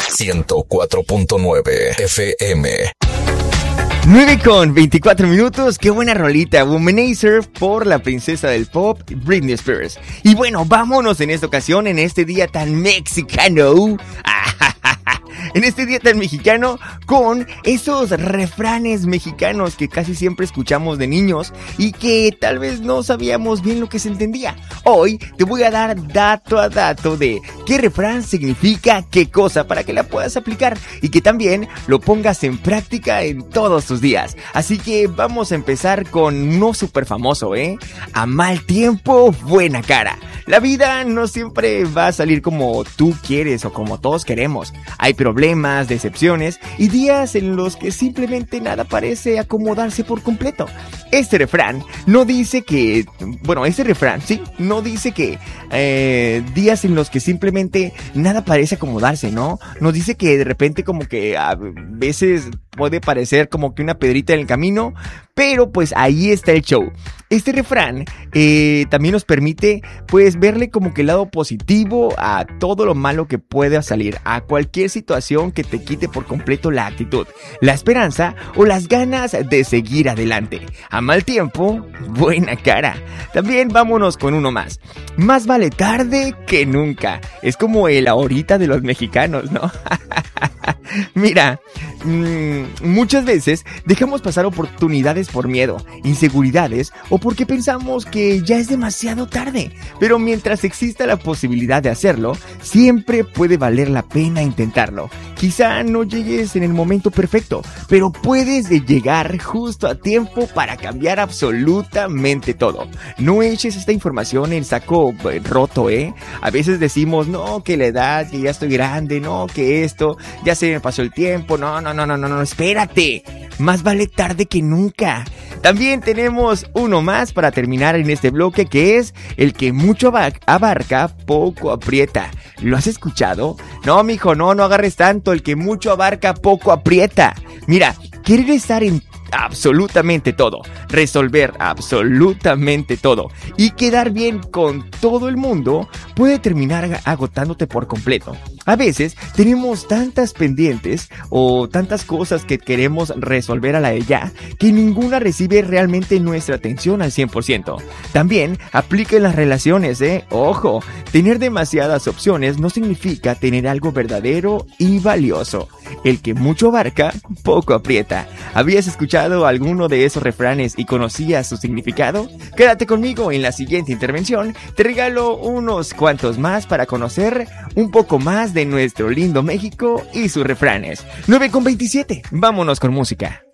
104.9 FM. 9:24. Qué buena rolita, Womanizer por la princesa del pop, Britney Spears. Y bueno, vámonos en esta ocasión, en este día tan mexicano. En este día tan mexicano, con esos refranes mexicanos que casi siempre escuchamos de niños y que tal vez no sabíamos bien lo que se entendía. Hoy te voy a dar dato a dato de qué refrán significa qué cosa para que la puedas aplicar y que también lo pongas en práctica en todos tus días. Así que vamos a empezar con uno súper famoso, A mal tiempo, buena cara. La vida no siempre va a salir como tú quieres o como todos queremos. Hay problemas, decepciones y días en los que simplemente nada parece acomodarse por completo. Este refrán no dice que... no dice que días en los que simplemente nada parece acomodarse, ¿no? Nos dice que de repente como que a veces puede parecer como que una pedrita en el camino, pero pues ahí está el show. Este refrán también nos permite pues verle como que el lado positivo a todo lo malo que pueda salir, a cualquier situación que te quite por completo la actitud, la esperanza o las ganas de seguir adelante. A mal tiempo, buena cara. También vámonos con uno más. Más vale tarde que nunca. Es como el ahorita de los mexicanos, ¿no? Mira, muchas veces dejamos pasar oportunidades por miedo, inseguridades o porque pensamos que ya es demasiado tarde. Pero mientras exista la posibilidad de hacerlo, siempre puede valer la pena intentarlo. Quizá no llegues en el momento perfecto, pero puedes llegar justo a tiempo para cambiar absolutamente todo. No eches esta información en saco roto, A veces decimos, no, que la edad, que ya estoy grande, no, que esto, ya se me pasó el tiempo, no, espérate. Más vale tarde que nunca. También tenemos uno más para terminar en este bloque, que es el que mucho abarca, poco aprieta. ¿Lo has escuchado? No, mijo, no agarres tanto. El que mucho abarca, poco aprieta. Mira, querer estar en absolutamente todo, resolver absolutamente todo y quedar bien con todo el mundo puede terminar agotándote por completo. A veces tenemos tantas pendientes o tantas cosas que queremos resolver a la de ya que ninguna recibe realmente nuestra atención al 100%. También aplica en las relaciones, Ojo, tener demasiadas opciones no significa tener algo verdadero y valioso. El que mucho abarca, poco aprieta. ¿Habías escuchado alguno de esos refranes y conocías su significado? Quédate conmigo en la siguiente intervención. Te regalo unos cuantos más para conocer un poco más de nuestro lindo México y sus refranes. 9:27. Vámonos con música.